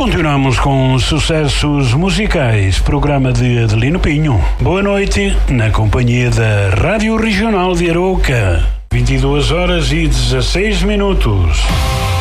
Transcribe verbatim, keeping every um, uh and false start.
Continuamos com sucessos musicais, programa de Adelino Pinho. Boa noite, na companhia da Rádio Regional de Arouca. vinte e duas horas e dezasseis minutos.